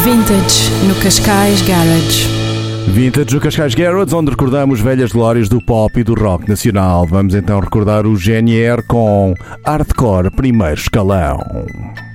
Vintage no Cascais Garage. Vintage do Cascais Garage, onde recordamos velhas glórias do pop e do rock nacional. Vamos então recordar o GNR com Hardcore Primeiro Escalão.